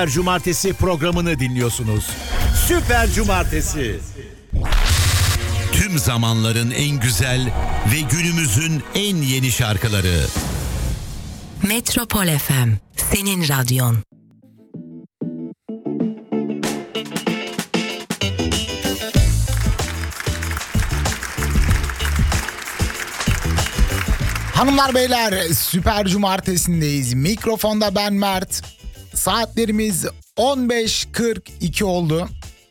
Cumartesi programını dinliyorsunuz. Süper Cumartesi. Tüm zamanların en güzel ve günümüzün en yeni şarkıları. Metropol FM, senin radyon. Hanımlar beyler, Süper Cumartesi'ndeyiz. Mikrofonda ben Mert. Saatlerimiz 15.42 oldu.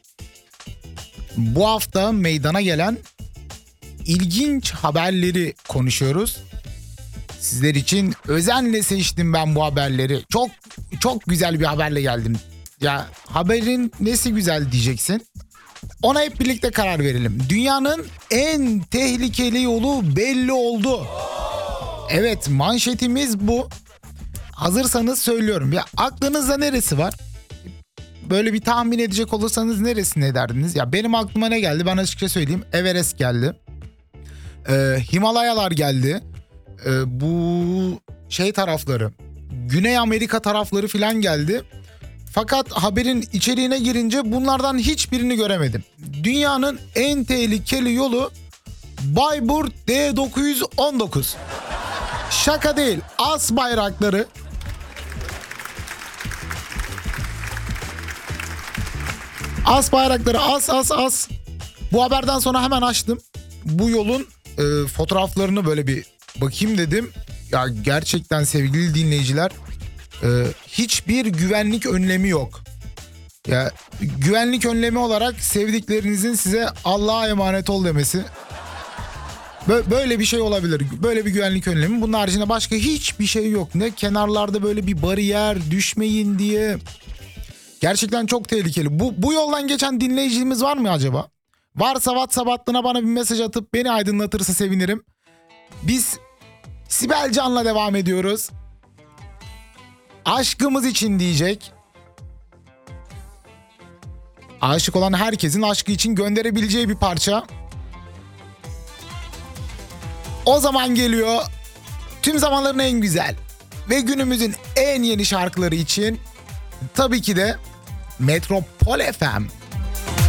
Bu hafta meydana gelen ilginç haberleri konuşuyoruz. Sizler için özenle seçtim ben bu haberleri. Çok güzel bir haberle geldim. Ya haberin nesi güzel diyeceksin. Ona hep birlikte karar verelim. Dünyanın en tehlikeli yolu belli oldu. Evet, manşetimiz bu. Hazırsanız söylüyorum. Ya aklınızda neresi var? Böyle bir tahmin edecek olursanız neresini ederdiniz? Ya benim aklıma ne geldi? Ben açıkça söyleyeyim. Everest geldi. Himalayalar geldi. Bu tarafları. Güney Amerika tarafları filan geldi. Fakat haberin içeriğine girince bunlardan hiçbirini göremedim. Dünyanın en tehlikeli yolu Bayburt D919. Şaka değil. As bayrakları. As bayrakları, as. Bu haberden sonra hemen açtım. Bu yolun fotoğraflarını böyle bir bakayım dedim. Ya gerçekten sevgili dinleyiciler, hiçbir güvenlik önlemi yok. Ya güvenlik önlemi olarak sevdiklerinizin size Allah'a emanet ol demesi. Böyle bir şey olabilir. Böyle bir güvenlik önlemi. Bunun haricinde başka hiçbir şey yok. Ne kenarlarda böyle bir bariyer, düşmeyin diye. Gerçekten çok tehlikeli. Bu yoldan geçen dinleyicimiz var mı acaba? Varsa WhatsApp hattına bana bir mesaj atıp beni aydınlatırsa sevinirim. Biz Sibel Can'la devam ediyoruz. Aşkımız için diyecek. Aşık olan herkesin aşkı için gönderebileceği bir parça. O zaman geliyor tüm zamanların en güzel ve günümüzün en yeni şarkıları için tabii ki de Metropol FM.